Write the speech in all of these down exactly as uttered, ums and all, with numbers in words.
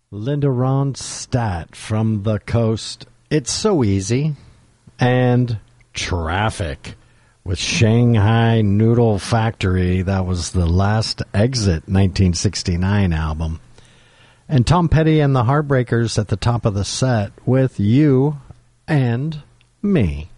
Linda Ronstadt from the coast. It's so easy. And Traffic with Shanghai Noodle Factory. That was the Last Exit nineteen sixty-nine album. And Tom Petty and the Heartbreakers at the top of the set with You and Me.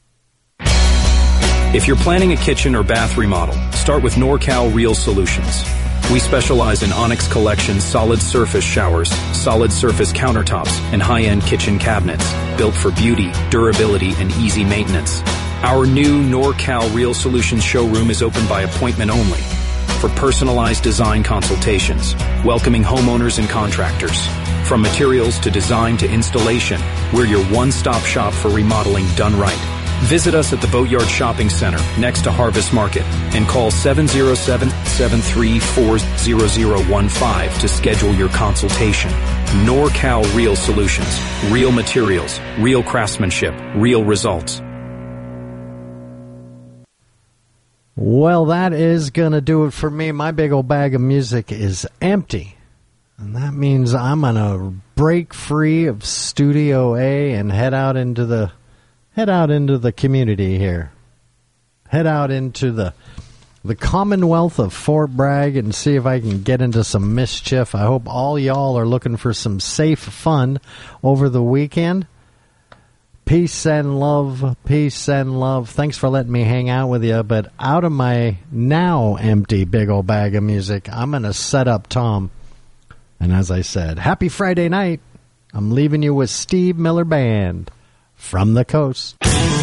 If you're planning a kitchen or bath remodel, start with NorCal Real Solutions. We specialize in Onyx Collection solid surface showers, solid surface countertops, and high-end kitchen cabinets, built for beauty, durability, and easy maintenance. Our new NorCal Real Solutions showroom is open by appointment only for personalized design consultations, welcoming homeowners and contractors. From materials to design to installation, we're your one-stop shop for remodeling done right. Visit us at the Boatyard Shopping Center next to Harvest Market and call seven oh seven, seven three four, zero zero one five to schedule your consultation. NorCal Real Solutions. Real materials, real craftsmanship, real results. Well, that is going to do it for me. My big old bag of music is empty. And that means I'm going to break free of Studio A and head out into the head out into the community here. Head out into the the Commonwealth of Fort Bragg and see if I can get into some mischief. I hope all y'all are looking for some safe fun over the weekend. Peace and love, peace and love. Thanks for letting me hang out with you. But out of my now empty big old bag of music, I'm going to set up Tom. And as I said, happy Friday night. I'm leaving you with Steve Miller Band from the coast.